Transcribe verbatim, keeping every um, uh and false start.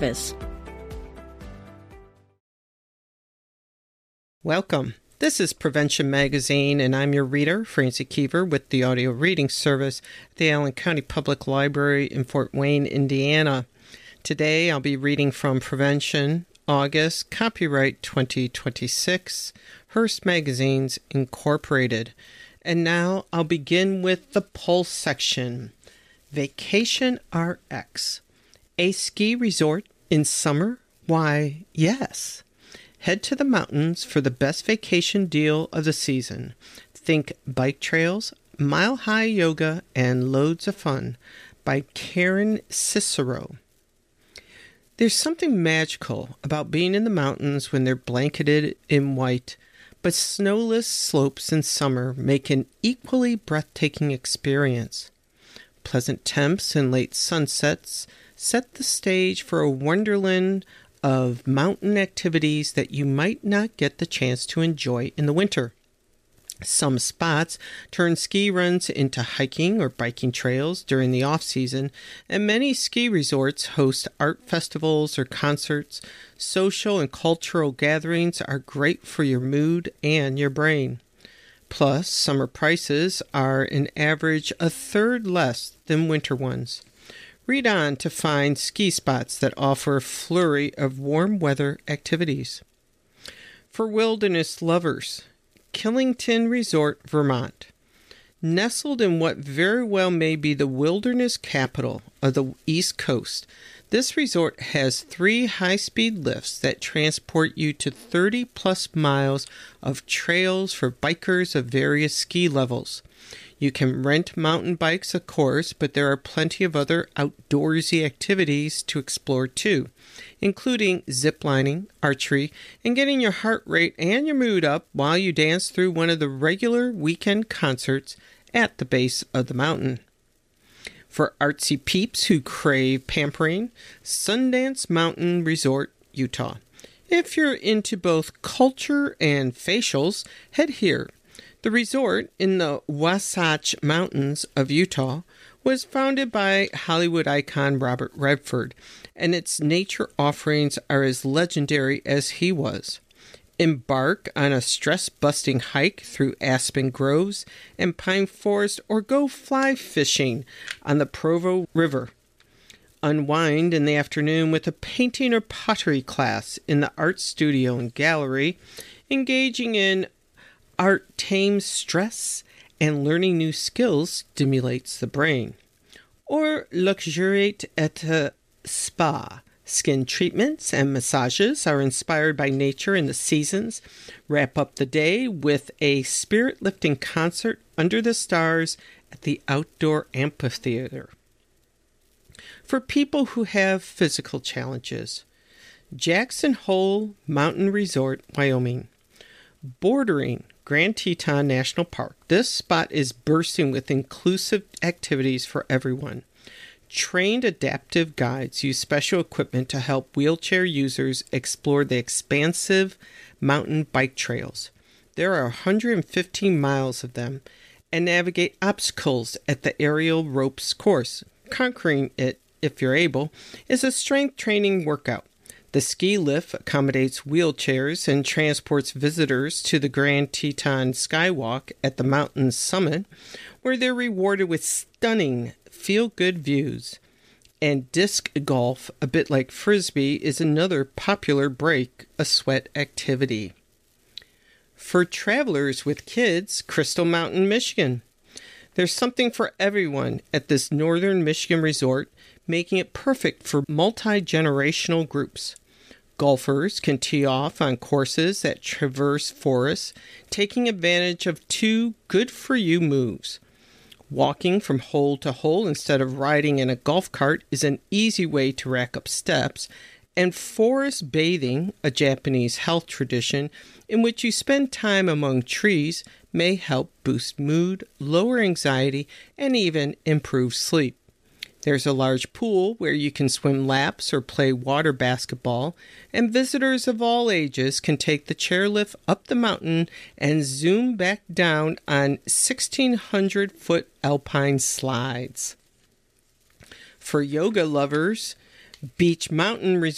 Welcome. This is Prevention Magazine, and I'm your reader, Francie Keever, with the audio reading service at the Allen County Public Library in Fort Wayne, Indiana. Today I'll be reading from Prevention, August, copyright twenty twenty-six, Hearst Magazines, Incorporated. And now I'll begin with the Pulse section. Vacation R X. A ski resort in summer? Why, yes. Head to the mountains for the best vacation deal of the season. Think bike trails, mile-high yoga, and loads of fun by Karen Cicero. There's something magical about being in the mountains when they're blanketed in white, but snowless slopes in summer make an equally breathtaking experience. Pleasant temps and late sunsets set the stage for a wonderland of mountain activities that you might not get the chance to enjoy in the winter. Some spots turn ski runs into hiking or biking trails during the off-season, and many ski resorts host art festivals or concerts. Social and cultural gatherings are great for your mood and your brain. Plus, summer prices are an average a third less than winter ones. Read on to find ski spots that offer a flurry of warm weather activities. For wilderness lovers, Killington Resort, Vermont. Nestled in what very well may be the wilderness capital of the East Coast, this resort has three high-speed lifts that transport you to thirty plus miles of trails for bikers of various ski levels. You can rent mountain bikes, of course, but there are plenty of other outdoorsy activities to explore too, including ziplining, archery, and getting your heart rate and your mood up while you dance through one of the regular weekend concerts at the base of the mountain. For artsy peeps who crave pampering, Sundance Mountain Resort, Utah. If you're into both culture and facials, head here. The resort in the Wasatch Mountains of Utah was founded by Hollywood icon Robert Redford, and its nature offerings are as legendary as he was. Embark on a stress-busting hike through aspen groves and pine forest, or go fly fishing on the Provo River. Unwind in the afternoon with a painting or pottery class in the art studio and gallery, engaging in art tames stress, and learning new skills stimulates the brain. Or luxuriate at a spa. Skin treatments and massages are inspired by nature and the seasons. Wrap up the day with a spirit-lifting concert under the stars at the outdoor amphitheater. For people who have physical challenges, Jackson Hole Mountain Resort, Wyoming. Bordering Grand Teton National Park, this spot is bursting with inclusive activities for everyone. Trained adaptive guides use special equipment to help wheelchair users explore the expansive mountain bike trails. There are one hundred fifteen miles of them, and navigate obstacles at the aerial ropes course. Conquering it, if you're able, is a strength training workout. The ski lift accommodates wheelchairs and transports visitors to the Grand Teton Skywalk at the mountain's summit, where they're rewarded with stunning feel-good views. And disc golf, a bit like Frisbee, is another popular break-a-sweat activity. For travelers with kids, Crystal Mountain, Michigan. There's something for everyone at this northern Michigan resort, making it perfect for multi-generational groups. Golfers can tee off on courses that traverse forests, taking advantage of two good-for-you moves. Walking from hole to hole instead of riding in a golf cart is an easy way to rack up steps, and forest bathing, a Japanese health tradition in which you spend time among trees, may help boost mood, lower anxiety, and even improve sleep. There's a large pool where you can swim laps or play water basketball, and visitors of all ages can take the chairlift up the mountain and zoom back down on sixteen hundred foot alpine slides. For yoga lovers, Beach Mountain Resort